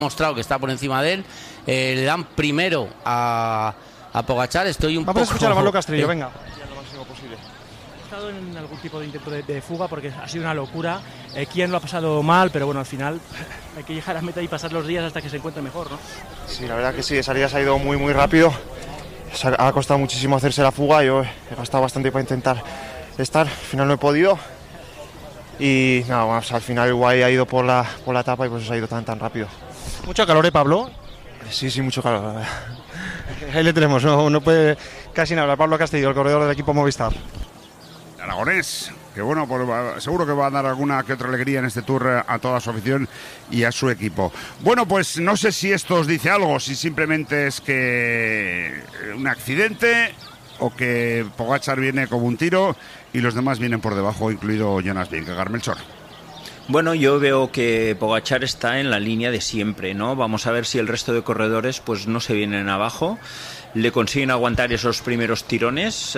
mostrado que está por encima de él. Le dan primero a Pogačar. Vamos a escuchar a Pablo Castrillo, venga. Lo máximo posible. ¿Ha estado en algún tipo de intento de fuga? Porque ha sido una locura. Quién lo ha pasado mal, pero bueno, al final hay que llegar a meta y pasar los días hasta que se encuentre mejor, ¿no? Sí, la verdad que sí, esa salida se ha ido muy muy rápido. Ha costado muchísimo hacerse la fuga. Yo he gastado bastante para intentar estar. Al final no he podido. Y nada, más, al final el Guay ha ido por la etapa y por eso ha ido tan rápido. Mucho calor, Pablo. Sí, mucho calor, la verdad. Ahí le tenemos, no puede casi nada hablar. Pablo Castillo, el corredor del equipo Movistar. Aragonés, que bueno, pues seguro que va a dar alguna que otra alegría en este Tour a toda su afición y a su equipo. Bueno, pues no sé si esto os dice algo, si simplemente es que un accidente o que Pogačar viene como un tiro y los demás vienen por debajo, incluido Jonas Vingegaard. Melchor. Bueno, yo veo que Pogačar está en la línea de siempre, ¿no? Vamos a ver si el resto de corredores pues no se vienen abajo, le consiguen aguantar esos primeros tirones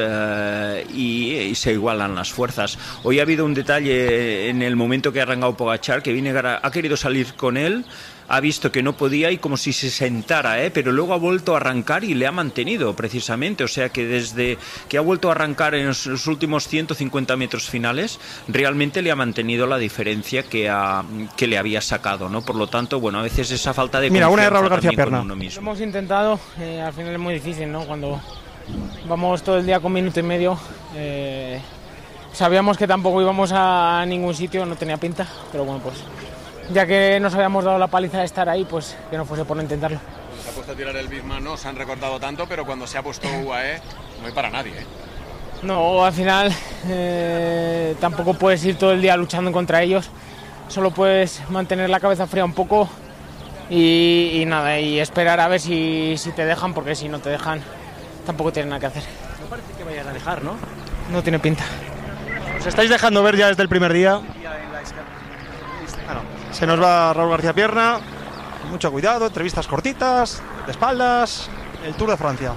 y se igualan las fuerzas. Hoy ha habido un detalle en el momento que ha arrancado Pogačar, que Vingegaard ha querido salir con él, ha visto que no podía y como si se sentara, pero luego ha vuelto a arrancar y le ha mantenido precisamente, o sea que desde que ha vuelto a arrancar en los últimos 150 metros finales, realmente le ha mantenido la diferencia que le había sacado, ¿no? Por lo tanto, bueno, a veces esa falta de confianza. Mira, una de Raúl García Pierna. Lo hemos intentado, al final es muy difícil, ¿no? Cuando vamos todo el día con minuto y medio, sabíamos que tampoco íbamos a ningún sitio, no tenía pinta, pero bueno, pues ya que nos habíamos dado la paliza de estar ahí, pues que no fuese por no intentarlo. Se ha puesto a tirar el Bisma, no se han recortado tanto, pero cuando se ha puesto UAE no hay para nadie, No, al final tampoco puedes ir todo el día luchando contra ellos, solo puedes mantener la cabeza fría un poco y nada, y esperar a ver si te dejan, porque si no te dejan tampoco tienen nada que hacer. No parece que vayan a dejar, ¿no? No tiene pinta. Os estáis dejando ver ya desde el primer día. Se nos va Raúl García Pierna. Mucho cuidado, entrevistas cortitas, de espaldas. El Tour de Francia.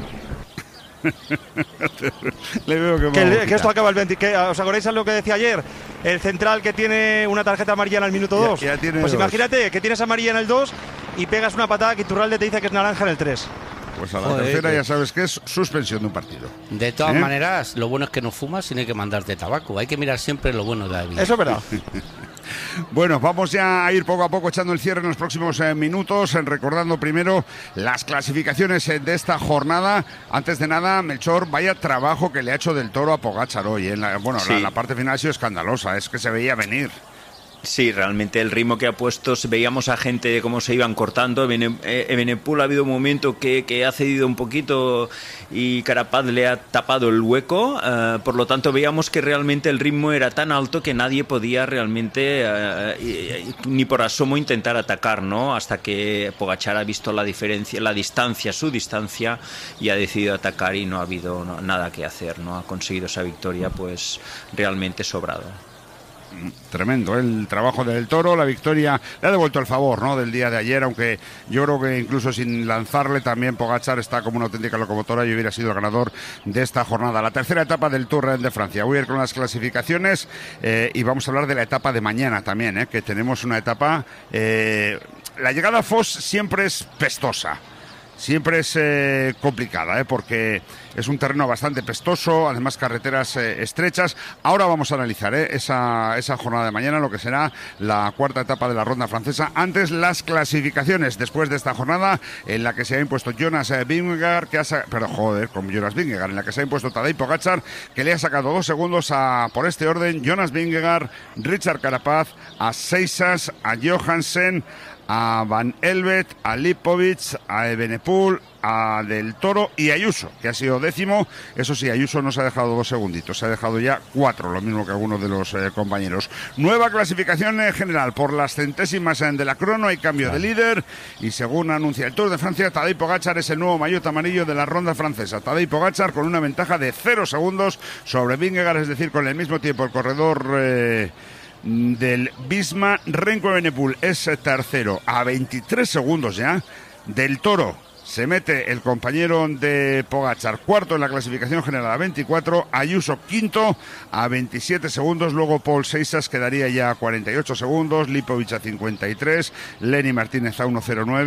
Le veo que esto acaba el 20. ¿Os acordáis de lo que decía ayer? El central que tiene una tarjeta amarilla en el minuto 2. Pues imagínate que tienes amarilla en el 2 y pegas una patada que Iturralde te dice que es naranja en el 3. Pues a la tercera ya sabes que es suspensión de un partido. De todas maneras, lo bueno es que no fumas y no hay que mandarte tabaco. Hay que mirar siempre lo bueno de la vida. Eso es verdad. Bueno, vamos ya a ir poco a poco echando el cierre en los próximos minutos, recordando primero las clasificaciones de esta jornada. Antes de nada, Melchor, vaya trabajo que le ha hecho Del Toro a Pogačar hoy. Sí. La parte final ha sido escandalosa, es que se veía venir. Sí, realmente el ritmo que ha puesto, veíamos a gente cómo se iban cortando. Evenepoel ha habido un momento que ha cedido un poquito y Carapaz le ha tapado el hueco, por lo tanto veíamos que realmente el ritmo era tan alto que nadie podía realmente ni por asomo intentar atacar, ¿no? Hasta que Pogačar ha visto la diferencia, su distancia, y ha decidido atacar y no ha habido nada que hacer, ¿no? Ha conseguido esa victoria pues realmente sobrado. Tremendo el trabajo del Toro, la victoria le ha devuelto el favor, ¿no?, del día de ayer, aunque yo creo que incluso sin lanzarle también Pogačar está como una auténtica locomotora y hubiera sido el ganador de esta jornada. La tercera etapa del Tour de Francia. Voy a ir con las clasificaciones y vamos a hablar de la etapa de mañana también, que tenemos una etapa... la llegada a Foss siempre es pestosa. Siempre es complicada, porque es un terreno bastante pestoso, además carreteras estrechas. Ahora vamos a analizar esa jornada de mañana, lo que será la cuarta etapa de la ronda francesa. Antes, las clasificaciones después de esta jornada en la que se ha impuesto Jonas Vingegaard, en la que se ha impuesto Tadej Pogačar, que le ha sacado 2 segundos por este orden: Jonas Vingegaard, Richard Carapaz, a Seisas, a Johansen, a Van Elvet, a Lipovic, a Evenepoel, a Del Toro y a Ayuso, que ha sido 10º. Eso sí, Ayuso no se ha dejado 2 segunditos, se ha dejado ya 4, lo mismo que algunos de los compañeros. Nueva clasificación general por las centésimas de la crono, hay cambio de líder y según anuncia el Tour de Francia, Tadej Pogačar es el nuevo maillot amarillo de la ronda francesa. Tadej Pogačar con una ventaja de 0 segundos sobre Vingegaard, es decir, con el mismo tiempo el corredor... del Bisma. Remco Evenepoel es tercero a 23 segundos ya. Del Toro Se mete el compañero de Pogačar, cuarto en la clasificación general a 24, Ayuso quinto a 27 segundos, luego Paul Seixas quedaría ya a 48 segundos, Lipovic a 53, Lenny Martínez a 1.09.